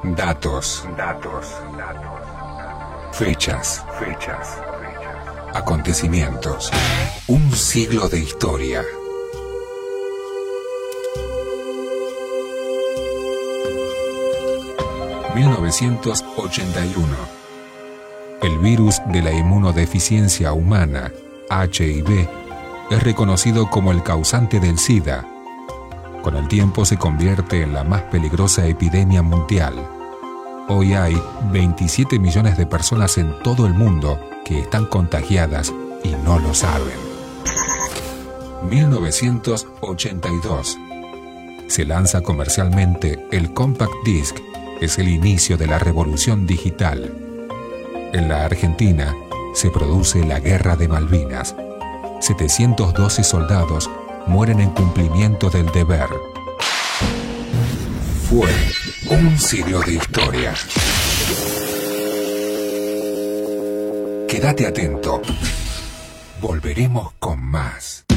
Datos. Fechas. Acontecimientos. Un siglo de historia. (1981) El virus de la inmunodeficiencia humana, HIV, es reconocido como el causante del SIDA. Con el tiempo se convierte en la más peligrosa epidemia mundial. Hoy hay 27 millones de personas en todo el mundo que están contagiadas y no lo saben. 1982. Se lanza comercialmente el Compact Disc. Es el inicio de la revolución digital. En la Argentina se produce la Guerra de Malvinas. 712 soldados mueren en cumplimiento del deber. Fue un siglo de historia. Quédate atento. Volveremos con más.